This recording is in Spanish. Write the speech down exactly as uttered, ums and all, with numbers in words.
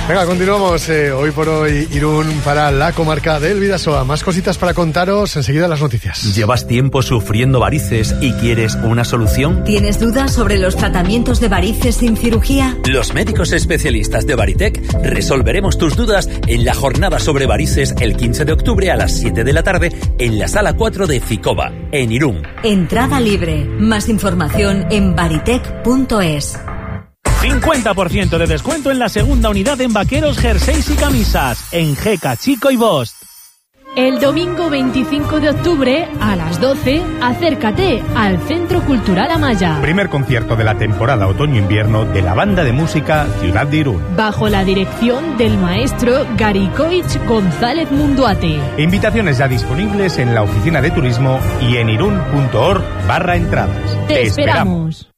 Venga, continuamos. Eh, hoy por hoy, Irún para la comarca del Bidasoa. Más cositas para contaros enseguida las noticias. ¿Llevas tiempo sufriendo varices y quieres una solución? ¿Tienes dudas sobre los tratamientos de varices sin cirugía? Los médicos especialistas de Varitec resolveremos tus dudas en la jornada sobre varices el quince de octubre a las siete de la tarde en la sala cuatro de Ficoba, en Irún. Entrada libre. Más información en varitec punto es. cincuenta por ciento de descuento en la segunda unidad en vaqueros, jerseys y camisas en Jeca, Chico y Bost. El domingo veinticinco de octubre a las doce, acércate al Centro Cultural Amaya. Primer concierto de la temporada otoño-invierno de la banda de música Ciudad de Irún. Bajo la dirección del maestro Garicoich González Munduate. Invitaciones ya disponibles en la oficina de turismo y en irún punto org barra entradas. Te, Te esperamos. esperamos.